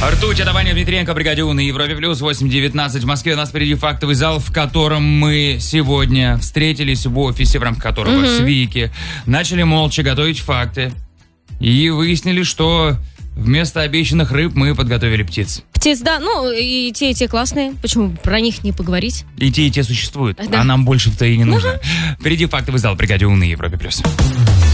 Ртуть, это Ваня Дмитриенко, бригаде У на Европе Плюс, 8:19 в Москве. У нас впереди фактовый зал, в котором мы сегодня встретились в офисе, в рамках которого с Вики начали молча готовить факты. И выяснили, что вместо обещанных рыб мы подготовили птиц. Птиц, да, ну и те классные. Почему про них не поговорить? И те существуют, да. А нам больше-то и не нужно. Впереди фактовый зал, бригаде У на Европе Плюс.